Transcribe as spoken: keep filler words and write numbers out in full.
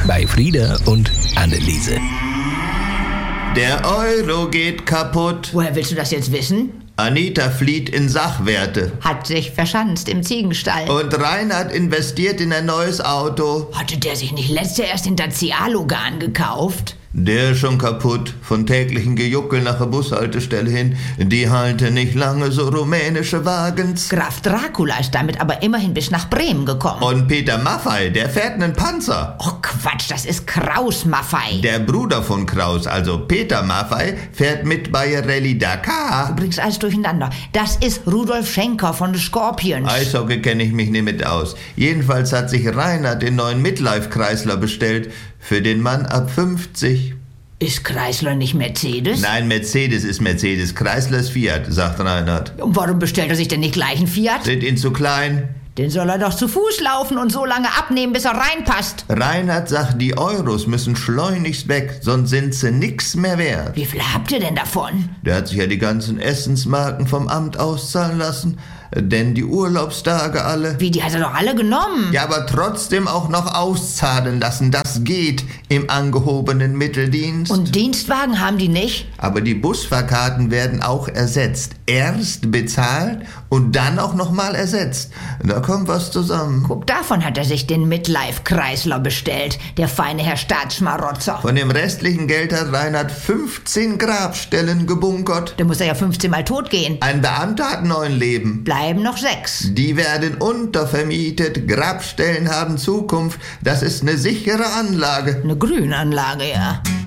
bei Frieda und Anneliese. Der Euro geht kaputt. Woher willst du das jetzt wissen? Anita flieht in Sachwerte. Hat sich verschanzt im Ziegenstall. Und Reinhard investiert in ein neues Auto. Hatte der sich nicht letztes Jahr erst den Dacia Logan gekauft? Der ist schon kaputt, von täglichen Gejuckel nach der Bushaltestelle hin. Die halten nicht lange, so rumänische Wagens. Graf Dracula ist damit aber immerhin bis nach Bremen gekommen. Und Peter Maffei, der fährt einen Panzer. Oh Quatsch, das ist Kraus Maffei. Der Bruder von Kraus, also Peter Maffei, fährt mit bei Rallye Dakar. Du bringst alles durcheinander. Das ist Rudolf Schenker von den Scorpions. Eishockey kenne ich mich nicht mit aus. Jedenfalls hat sich Reinhard den neuen Midlife-Kreisler bestellt. Für den Mann ab fünfzig. Ist Chrysler nicht Mercedes? Nein, Mercedes ist Mercedes. Chrysler ist Fiat, sagt Reinhard. Und warum bestellt er sich denn nicht gleich einen Fiat? Sind ihn zu klein? Den soll er doch zu Fuß laufen und so lange abnehmen, bis er reinpasst. Reinhard sagt, die Euros müssen schleunigst weg, sonst sind sie nix mehr wert. Wie viel habt ihr denn davon? Der hat sich ja die ganzen Essensmarken vom Amt auszahlen lassen. Denn die Urlaubstage alle... Wie, die hat er doch alle genommen? Ja, aber trotzdem auch noch auszahlen lassen. Das geht im angehobenen Mitteldienst. Und Dienstwagen haben die nicht? Aber die Busfahrkarten werden auch ersetzt. Erst bezahlt und dann auch nochmal ersetzt. Da kommt was zusammen. Guck, davon hat er sich den Midlife-Kreisler bestellt, der feine Herr Staatsschmarotzer. Von dem restlichen Geld hat Reinhard fünfzehn Grabstellen gebunkert. Da muss er ja fünfzehn Mal tot gehen. Ein Beamter hat neun Leben. Bleiben noch sechs. Die werden untervermietet, Grabstellen haben Zukunft. Das ist eine sichere Anlage. Eine Grünanlage, ja.